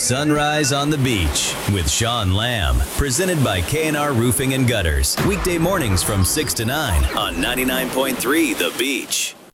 Sunrise on the Beach with Sean Lamb. Presented by K&R Roofing and Gutters. Weekday mornings from 6 to 9 on 99.3 The Beach.